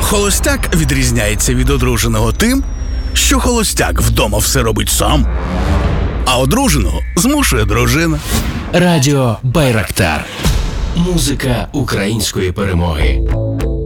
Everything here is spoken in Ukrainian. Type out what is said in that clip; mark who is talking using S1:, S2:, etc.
S1: Холостяк відрізняється від одруженого тим, що холостяк вдома все робить сам, а одруженого змушує дружина.
S2: Радіо Байрактар. Музика української перемоги.